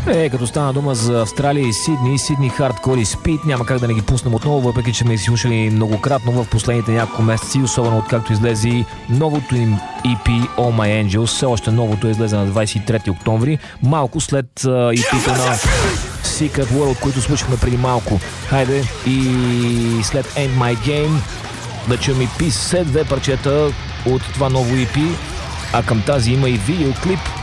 Като стана дума за Австралия и Сидни Hardcore и Speed, няма как да не ги пуснем отново, въпреки че ме слушали многократно в последните няколко месеци, особено откакто излезе новото им EP All My Angels. Все още новото излезе на 23 октомври, малко след EP-то на Secret World, които случихме преди малко. Хайде, и след End My Game да чуем и Peace, две парчета от това ново EP, а към тази има и видеоклип.